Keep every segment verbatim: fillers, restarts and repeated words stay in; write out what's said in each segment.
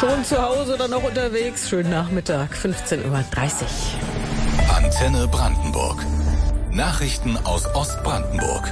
Schon zu Hause oder noch unterwegs? Schönen Nachmittag, fünfzehn Uhr dreißig. Antenne Brandenburg. Nachrichten aus Ostbrandenburg.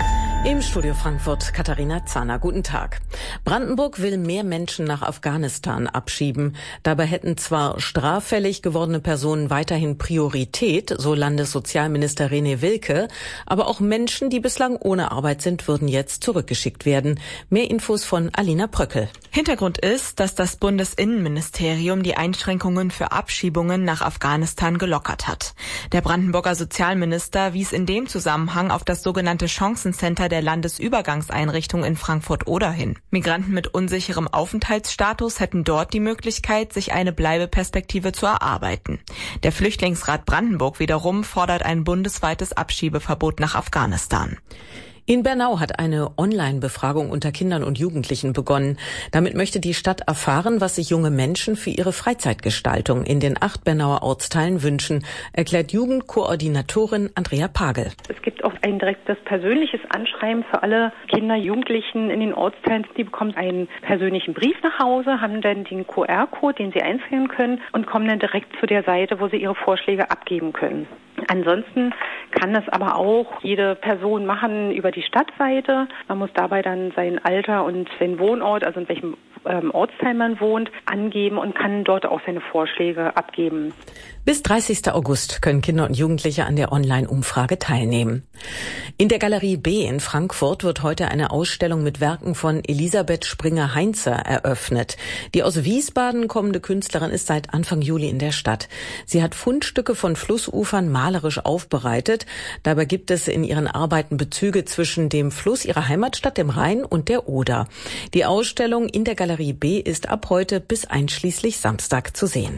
Im Studio Frankfurt Katharina Zahner. Guten Tag. Brandenburg will mehr Menschen nach Afghanistan abschieben. Dabei hätten zwar straffällig gewordene Personen weiterhin Priorität, so Landessozialminister René Wilke, aber auch Menschen, die bislang ohne Arbeit sind, würden jetzt zurückgeschickt werden. Mehr Infos von Alina Pröckel. Hintergrund ist, dass das Bundesinnenministerium die Einschränkungen für Abschiebungen nach Afghanistan gelockert hat. Der Brandenburger Sozialminister wies in dem Zusammenhang auf das sogenannte Chancencenter der Landesübergangseinrichtung in Frankfurt-Oder hin. Migranten mit unsicherem Aufenthaltsstatus hätten dort die Möglichkeit, sich eine Bleibeperspektive zu erarbeiten. Der Flüchtlingsrat Brandenburg wiederum fordert ein bundesweites Abschiebeverbot nach Afghanistan. In Bernau hat eine Online-Befragung unter Kindern und Jugendlichen begonnen. Damit möchte die Stadt erfahren, was sich junge Menschen für ihre Freizeitgestaltung in den acht Bernauer Ortsteilen wünschen, erklärt Jugendkoordinatorin Andrea Pagel. Es gibt auch ein direktes persönliches Anschreiben für alle Kinder, Jugendlichen in den Ortsteilen. Die bekommen einen persönlichen Brief nach Hause, haben dann den Q R-Code, den sie einscannen können und kommen dann direkt zu der Seite, wo sie ihre Vorschläge abgeben können. Ansonsten kann das aber auch jede Person machen über die Stadtseite. Man muss dabei dann sein Alter und seinen Wohnort, also in welchem ähm, Ortsteil man wohnt, angeben und kann dort auch seine Vorschläge abgeben. Bis dreißigsten August können Kinder und Jugendliche an der Online-Umfrage teilnehmen. In der Galerie B in Frankfurt wird heute eine Ausstellung mit Werken von Elisabeth Springer-Heinze eröffnet. Die aus Wiesbaden kommende Künstlerin ist seit Anfang Juli in der Stadt. Sie hat Fundstücke von Flussufern malerisch aufbereitet. Dabei gibt es in ihren Arbeiten Bezüge zwischen dem Fluss ihrer Heimatstadt, dem Rhein, und der Oder. Die Ausstellung in der Galerie B ist ab heute bis einschließlich Samstag zu sehen.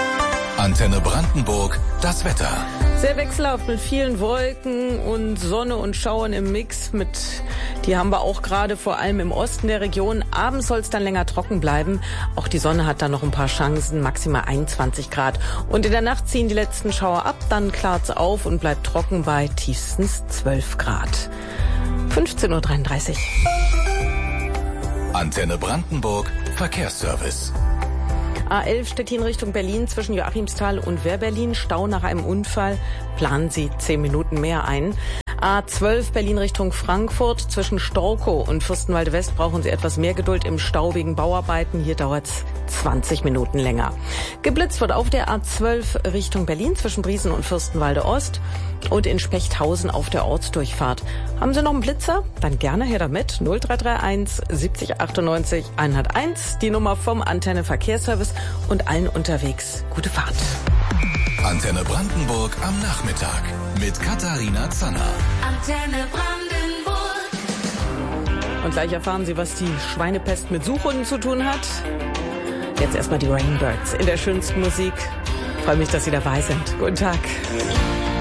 Antenne Brandenburg, das Wetter. Sehr wechselhaft mit vielen Wolken und Sonne und Schauern im Mix. Mit, die haben wir auch gerade vor allem im Osten der Region. Abends soll es dann länger trocken bleiben. Auch die Sonne hat dann noch ein paar Chancen, maximal einundzwanzig Grad. Und in der Nacht ziehen die letzten Schauer ab, dann klart's auf und bleibt trocken bei tiefstens zwölf Grad. fünfzehn Uhr dreiunddreißig. Antenne Brandenburg, Verkehrsservice. A elf Stettin Richtung Berlin zwischen Joachimsthal und Wehr-Berlin. Stau nach einem Unfall. Planen Sie zehn Minuten mehr ein. A zwölf Berlin Richtung Frankfurt zwischen Storkow und Fürstenwalde West brauchen Sie etwas mehr Geduld im Stau wegen Bauarbeiten. Hier dauert es zwanzig Minuten länger. Geblitzt wird auf der A zwölf Richtung Berlin zwischen Briesen und Fürstenwalde Ost und in Spechthausen auf der Ortsdurchfahrt. Haben Sie noch einen Blitzer? Dann gerne her damit. null drei drei eins siebzig achtundneunzig hunderteins, die Nummer vom Antenne Verkehrsservice, und allen unterwegs gute Fahrt. Antenne Brandenburg am Nachmittag mit Katharina Zahner. Antenne Brandenburg. Und gleich erfahren Sie, was die Schweinepest mit Suchhunden zu tun hat. Jetzt erstmal die Rainbirds in der schönsten Musik. Ich freue mich, dass Sie dabei sind. Guten Tag.